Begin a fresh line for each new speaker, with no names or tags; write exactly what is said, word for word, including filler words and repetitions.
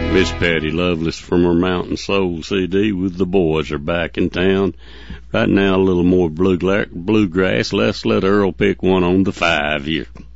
Miss Patty Loveless from her Mountain Soul C D with The Boys Are Back in Town. Right now, a little more bluegrass. Let's let Earl pick one on the five here.